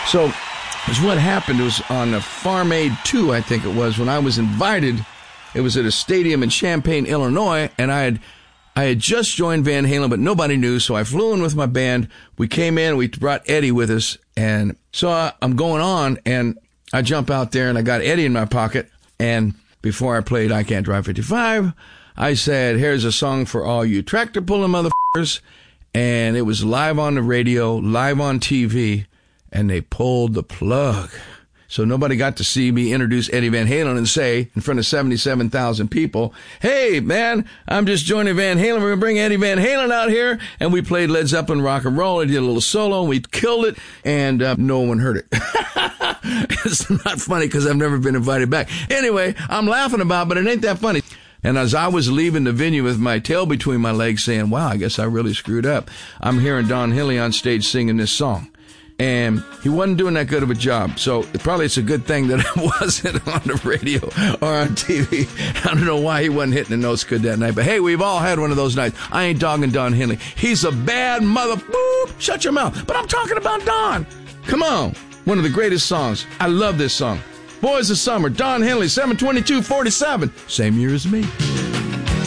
So it's what happened. It was on a Farm Aid 2, I think it was, when I was invited. It was at a stadium in Champaign, Illinois, and I had just joined Van Halen, but nobody knew, so I flew in with my band. We came in, we brought Eddie with us, and so I'm going on, and I jump out there, and I got Eddie in my pocket, and before I played I Can't Drive 55, I said, here's a song for all you tractor-pulling motherfuckers, and it was live on the radio, live on TV, and they pulled the plug. So nobody got to see me introduce Eddie Van Halen and say, in front of 77,000 people, hey, man, I'm just joining Van Halen. We're going to bring Eddie Van Halen out here. And we played Led Zeppelin rock and roll. I did a little solo. And we killed it. And no one heard it. It's not funny because I've never been invited back. Anyway, I'm laughing about it, but it ain't that funny. And as I was leaving the venue with my tail between my legs saying, wow, I guess I really screwed up, I'm hearing Don Henley on stage singing this song. And he wasn't doing that good of a job. So probably it's a good thing that I wasn't on the radio or on TV. I don't know why he wasn't hitting the notes good that night. But hey, we've all had one of those nights. I ain't dogging Don Henley. He's a bad mother. Boop, shut your mouth. But I'm talking about Don. Come on. One of the greatest songs. I love this song. Boys of Summer, Don Henley, 7/22/47. Same year as me.